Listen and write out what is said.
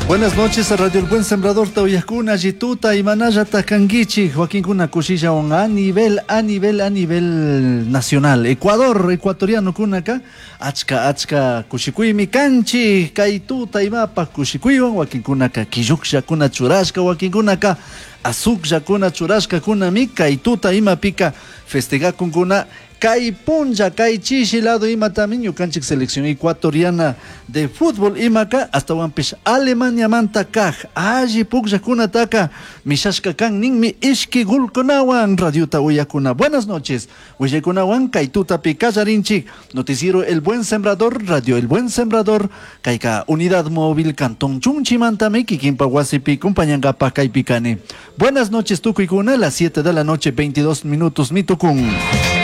Buenas noches a Radio El Buen Sembrador, Tauyacuna, Yituta, Imanaya, Tacanguichi, Joaquín Cuna, Cuchilla, a nivel nacional. Ecuador, ecuatoriano, Kunaka, Achka, Cuchicuimi, Canchi, Kaituta, Imapa, Cuchicuiwan, Joaquín Kunaka, Kiyuksha, Kuna Churasca, Joaquín Kunaka, Azuksha, Kuna Churasca, Kuna Mika, Kaituta, Imapica, Festega con Kuna. Kai Punja, Kai Chishi, lado Ima también, Yucanchic selección ecuatoriana de fútbol, Imaka, hasta Wampish, Alemania Manta Kaj, Aji Pugja Kunataka, Mishashka Kan Ning, Mi Ishki Gulkonawan, Radio Tawayakuna. Buenas noches, Huyakunawan, Kaituta Picajarinchik, Noticiero El Buen Sembrador, Radio El Buen Sembrador, Kaika Unidad Móvil, Cantón Chunchimantame, Kikimpa Wasipi, Compañangapa Kaipicane. Buenas noches, Tukuikuna, las 7 de la noche, 22 minutos, Mitukun.